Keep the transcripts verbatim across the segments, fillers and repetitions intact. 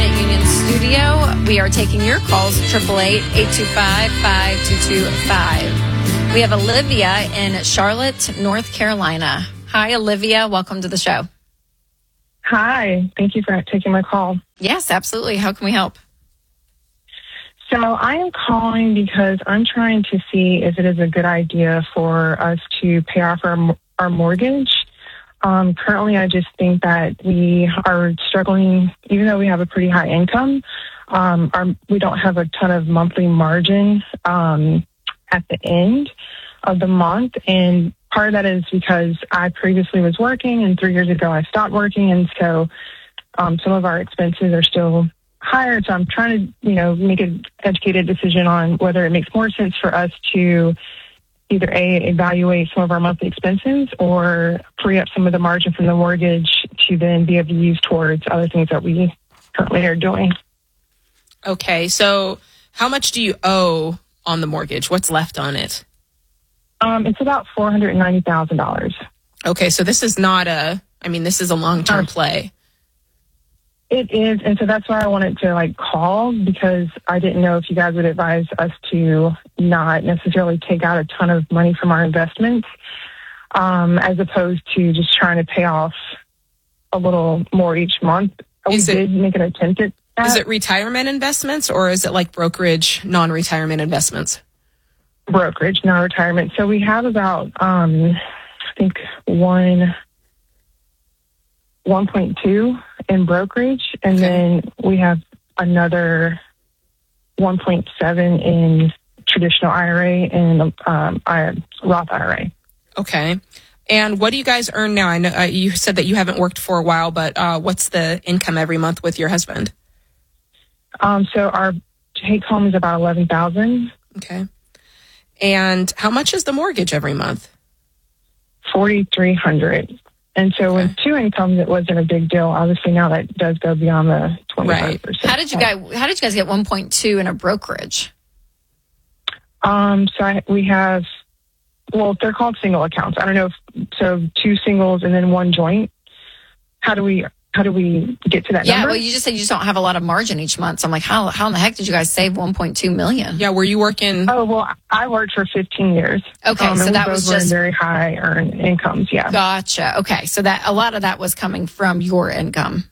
Credit Union studio. We are taking your calls, eight eight eight, eight two five, five two two five. We have Olivia in Charlotte, North Carolina. Hi, Olivia. Welcome to the show. Hi. Thank you for taking my call. Yes, absolutely. How can we help? So I am calling because I'm trying to see if it is a good idea for us to pay off our, our mortgage. Um, currently, I just think that we are struggling, even though we have a pretty high income. Um, our, we don't have a ton of monthly margin um, at the end of the month. And part of that is because I previously was working, and three years ago I stopped working. And so um, some of our expenses are still higher. So I'm trying to, you know, make an educated decision on whether it makes more sense for us to either A, evaluate some of our monthly expenses or free up some of the margin from the mortgage to then be able to use towards other things that we currently are doing. Okay, so how much do you owe on the mortgage? What's left on it? Um, it's about four hundred ninety thousand dollars. Okay, so this is not a, I mean, this is a long-term play. It is, and so that's why I wanted to like call, because I didn't know if you guys would advise us to not necessarily take out a ton of money from our investments, um, as opposed to just trying to pay off a little more each month. We Is it- did make an attempt at that. Is it retirement investments or is it like brokerage, non-retirement investments? Brokerage, non-retirement. So we have about, um, I think one, one point two in brokerage, and Okay. then we have another one point seven in traditional I R A and um, I, Roth I R A. Okay. And what do you guys earn now? I know uh, you said that you haven't worked for a while, but uh, what's the income every month with your husband? Um, so our take home is about eleven thousand. Okay. And how much is the mortgage every month? Forty three hundred. And so Okay. with two incomes, it wasn't a big deal. Obviously, now that does go beyond the twenty-five percent. How did you guys? How did you guys get one point two in a brokerage? Um, so I, we have, well, they're called single accounts. I don't know if, so two singles and then one joint. How do we, how do we get to that Yeah, number? well, you just said you just don't have a lot of margin each month. So I'm like, how how in the heck did you guys save one point two million? Yeah, were you working? Oh, well, I worked for fifteen years. Okay, um, so and that we was both were in just- very high earned incomes. Yeah. Gotcha. Okay, so that a lot of that was coming from your income.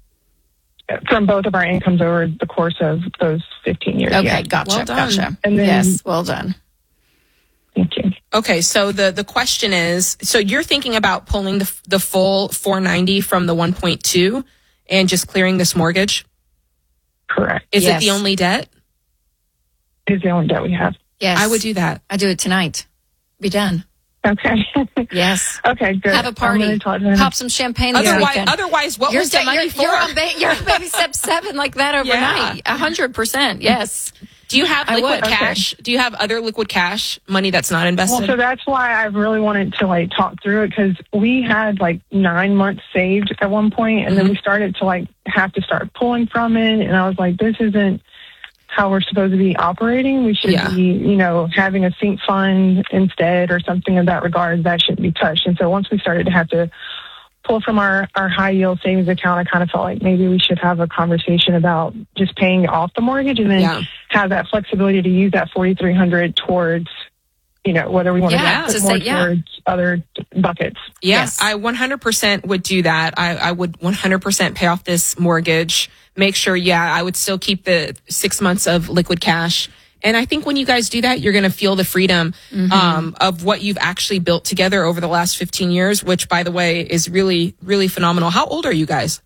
From both of our incomes over the course of those fifteen years. Okay, Yeah. gotcha, Well done. gotcha. And then- yes, well done. Thank you. Okay, so the, the question is, so you're thinking about pulling the the full four ninety from the one point two and just clearing this mortgage? Correct. Is Yes. it the only debt? Is the only debt we have. Yes, I would do that. I do it tonight. Be done. Okay. Yes. Okay, good. Have a I'm party. gonna talk to him. Pop some champagne this Otherwise, weekend. otherwise, what You're, was that you're, money for? you're on ba- you're on baby step seven like that overnight. A hundred percent. Yes. Do you have I liquid would. cash? Do you have other liquid cash money that's not invested? Well, so that's why I really wanted to like talk through it, because we had like nine months saved at one point, and Mm-hmm. then we started to like have to start pulling from it, and I was like, this isn't how we're supposed to be operating. We should Yeah. be, you know, having a sync fund instead or something of that regard. That shouldn't be touched. And so once we started to have to pull from our, our high yield savings account, I kind of felt like maybe we should have a conversation about just paying off the mortgage and then Yeah. have that flexibility to use that forty-three hundred towards, you know, whether we want Yeah, to to put more say, yeah. towards other buckets. Yeah, Yes. I one hundred percent would do that. I, I would one hundred percent pay off this mortgage. Make sure, yeah, I would still keep the six months of liquid cash. And I think when you guys do that, you're going to feel the freedom Mm-hmm. um, of what you've actually built together over the last fifteen years, which, by the way, is really, really phenomenal. How old are you guys?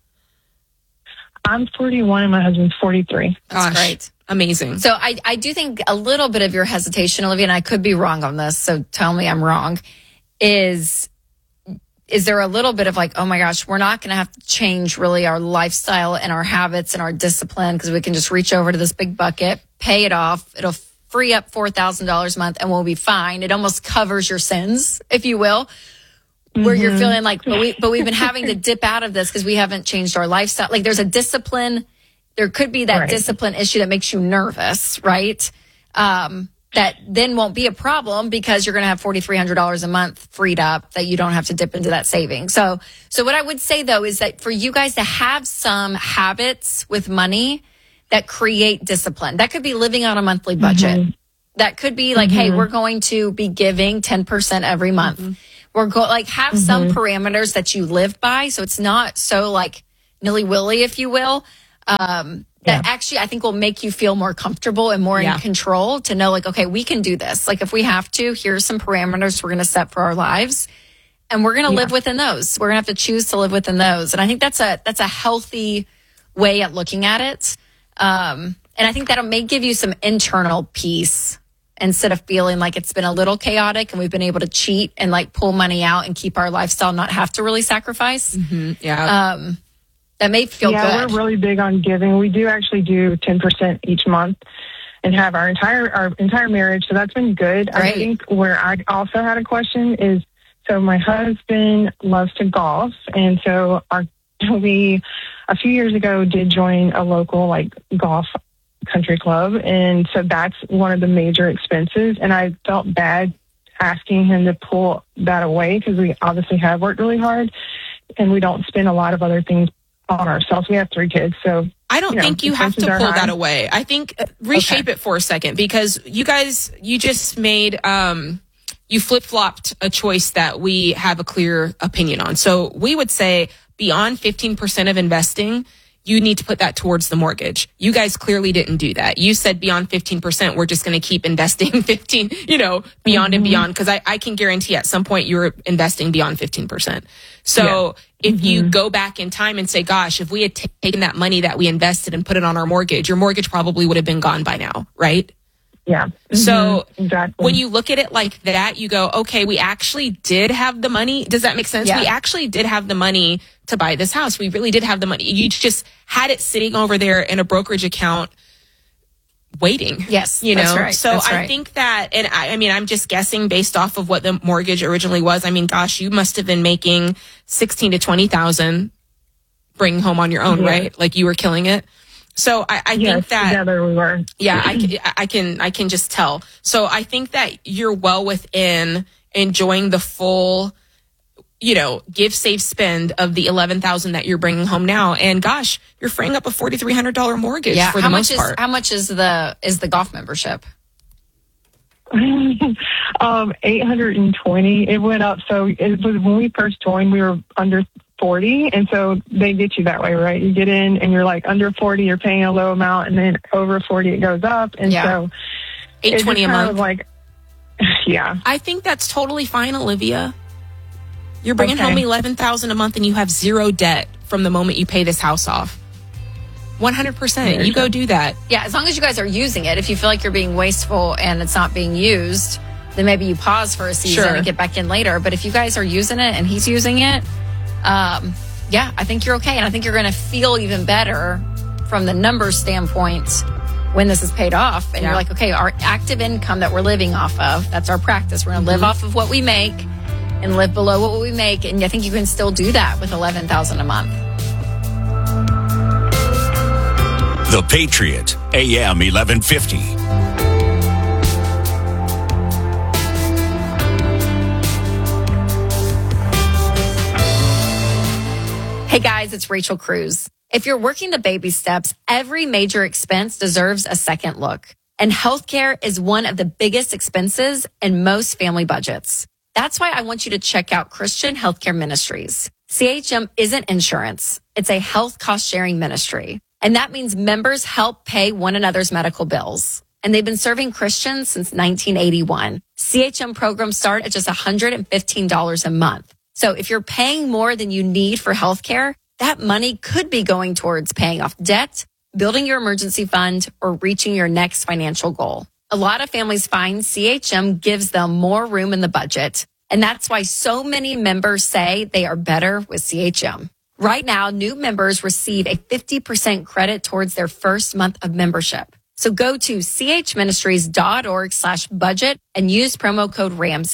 I'm forty-one and my husband's forty-three. That's Gosh, great. Amazing. So I, I do think a little bit of your hesitation, Olivia, and I could be wrong on this, so tell me I'm wrong, is is there a little bit of like, oh my gosh, we're not going to have to change really our lifestyle and our habits and our discipline because we can just reach over to this big bucket, pay it off. It'll free up four thousand dollars a month and we'll be fine. It almost covers your sins, if you will, where you're feeling like, but, we, but we've been having to dip out of this because we haven't changed our lifestyle. Like there's a discipline. There could be that Right. discipline issue that makes you nervous, right? Um, that then won't be a problem because you're going to have four thousand three hundred dollars a month freed up that you don't have to dip into that saving. So, so what I would say though is that for you guys to have some habits with money that create discipline, that could be living on a monthly budget. Mm-hmm. That could be like, mm-hmm. hey, we're going to be giving ten percent every month. Mm-hmm. We're go like have mm-hmm. some parameters that you live by. So it's not so like nilly-willy, if you will. Um, that yeah. actually I think will make you feel more comfortable and more yeah. in control to know like, okay, we can do this. Like if we have to, here's some parameters we're going to set for our lives and we're going to yeah. live within those. We're going to have to choose to live within those. And I think that's a, that's a healthy way at looking at it. Um, and I think that may give you some internal peace instead of feeling like it's been a little chaotic and we've been able to cheat and like pull money out and keep our lifestyle, not have to really sacrifice. Mm-hmm. Yeah. Um, That may feel yeah, good. Yeah, we're really big on giving. We do actually do ten percent each month and have our entire our entire marriage. So that's been good. Great. I think where I also had a question is, so my husband loves to golf. And so our we, a few years ago, did join a local like golf country club. And so that's one of the major expenses. And I felt bad asking him to pull that away because we obviously have worked really hard and we don't spend a lot of other things on ourselves. We have three kids, so I don't you know, think you have to pull high. that away. I think uh, reshape okay. it for a second because you guys, you just made, um, you flip flopped a choice that we have a clear opinion on. So we would say beyond fifteen percent of investing, you need to put that towards the mortgage. You guys clearly didn't do that. You said beyond fifteen percent, we're just going to keep investing fifteen, you know, beyond mm-hmm. and beyond. Cause I, I can guarantee at some point you're investing beyond fifteen percent. So yeah. if mm-hmm. you go back in time and say, gosh, if we had t- taken that money that we invested and put it on our mortgage, your mortgage probably would have been gone by now. Right. Yeah. Mm-hmm. So exactly. when you look at it like that, you go, okay, we actually did have the money. Does that make sense? Yeah. We actually did have the money to buy this house. We really did have the money. You just had it sitting over there in a brokerage account waiting. Yes. You know, that's right. so that's I right. think that, and I, I mean, I'm just guessing based off of what the mortgage originally was. I mean, gosh, you must have been making sixteen to twenty thousand bringing home on your own, yeah. right? Like you were killing it. So I, I yes, think that together we were. Yeah, I can, I can, I can just tell. So I think that you're well within enjoying the full, you know, give, save, spend of the eleven thousand that you're bringing home now. And gosh, you're freeing up a four thousand three hundred dollars mortgage yeah. for how the much most is, part. How much is the is the golf membership? um, eight hundred twenty. It went up. So it was when we first joined, we were under forty, and so they get you that way, right? You get in and you're like under forty, you're paying a low amount, and then over forty it goes up, and yeah. so eight twenty a month. Like, yeah, I think that's totally fine, Olivia. You're bringing okay. home eleven thousand a month, and you have zero debt from the moment you pay this house off. One hundred percent. You go do that. Yeah, as long as you guys are using it. If you feel like you're being wasteful and it's not being used, then maybe you pause for a season Sure. and get back in later. But if you guys are using it and he's using it, um, yeah, I think you're okay. And I think you're going to feel even better from the numbers standpoint when this is paid off. And Yeah. you're like, okay, our active income that we're living off of, that's our practice. We're going to live off of what we make and live below what we make. And I think you can still do that with eleven thousand dollars a month. The Patriot, A M eleven fifty. Hey guys, it's Rachel Cruz. If you're working the baby steps, every major expense deserves a second look. And healthcare is one of the biggest expenses in most family budgets. That's why I want you to check out Christian Healthcare Ministries. C H M isn't insurance. It's a health cost sharing ministry. And that means members help pay one another's medical bills. And they've been serving Christians since nineteen eighty-one. C H M programs start at just one hundred fifteen dollars a month. So if you're paying more than you need for healthcare, that money could be going towards paying off debt, building your emergency fund, or reaching your next financial goal. A lot of families find C H M gives them more room in the budget. And that's why so many members say they are better with C H M. Right now, new members receive a fifty percent credit towards their first month of membership. So go to chministries.org slash budget and use promo code Ramsey.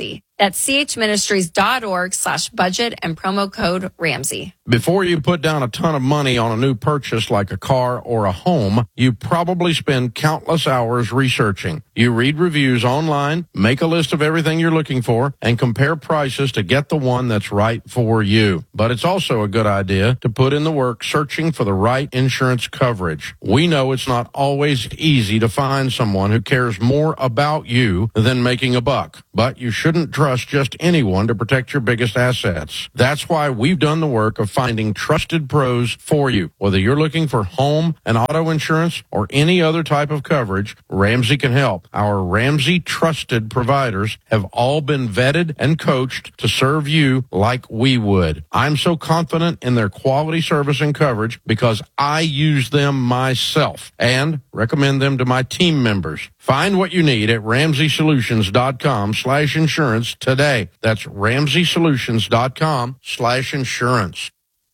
That's chministries.org slash budget and promo code Ramsey. Before you put down a ton of money on a new purchase like a car or a home, you probably spend countless hours researching. You read reviews online, make a list of everything you're looking for, and compare prices to get the one that's right for you. But it's also a good idea to put in the work searching for the right insurance coverage. We know it's not always easy to find someone who cares more about you than making a buck, but you shouldn't trust just anyone to protect your biggest assets. That's why we've done the work of finding trusted pros for you. Whether you're looking for home and auto insurance or any other type of coverage, Ramsey can help. Our Ramsey trusted providers have all been vetted and coached to serve you like we would. I'm so confident in their quality service and coverage because I use them myself and recommend them to my team members. Find what you need at ramsey solutions dot com slash insurance today. That's ramsey solutions dot com slash insurance.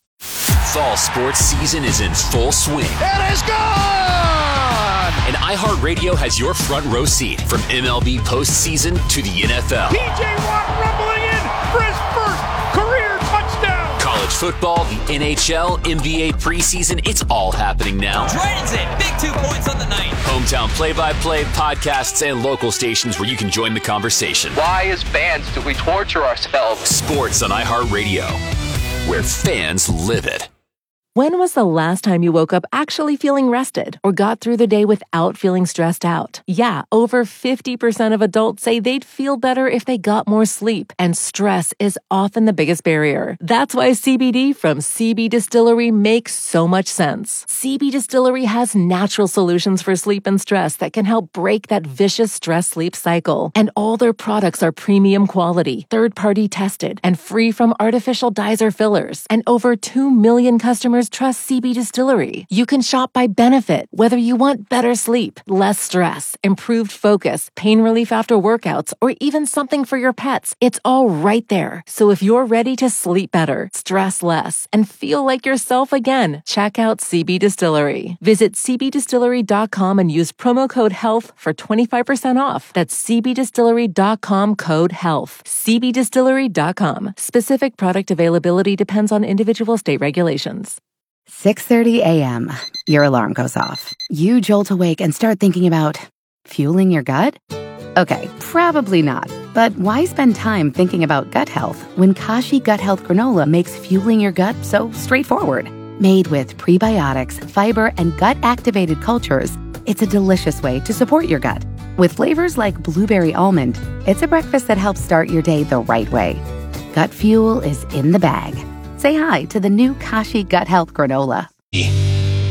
Fall sports season is in full swing. It is gone! And iHeartRadio has your front row seat from M L B postseason to the N F L. P J Watt rumbling in for his first career touchdown. College football, the N H L, N B A preseason, it's all happening now. Dragons in, big two points on the night. Hometown play-by-play, podcasts, and local stations where you can join the conversation. Why, as fans, do we torture ourselves? Sports on iHeartRadio, where fans live it. When was the last time you woke up actually feeling rested or got through the day without feeling stressed out? Yeah, over fifty percent of adults say they'd feel better if they got more sleep, and stress is often the biggest barrier. That's why C B D from C B Distillery makes so much sense. C B Distillery has natural solutions for sleep and stress that can help break that vicious stress-sleep cycle. And all their products are premium quality, third-party tested, and free from artificial dyes or fillers. And over two million customers trust C B Distillery. You can shop by benefit, whether you want better sleep, less stress, improved focus, pain relief after workouts, or even something for your pets. It's all right there. So if you're ready to sleep better, stress less, and feel like yourself again, check out C B Distillery. Visit c b distillery dot com and use promo code HEALTH for twenty-five percent off. That's c b distillery dot com code HEALTH. c b distillery dot com. Specific product availability depends on individual state regulations. six thirty a.m. Your alarm goes off. You jolt awake and start thinking about fueling your gut? Okay, probably not. But why spend time thinking about gut health when Kashi Gut Health Granola makes fueling your gut so straightforward? Made with prebiotics, fiber, and gut-activated cultures, it's a delicious way to support your gut. With flavors like blueberry almond, it's a breakfast that helps start your day the right way. Gut fuel is in the bag. Say hi to the new Kashi Gut Health Granola.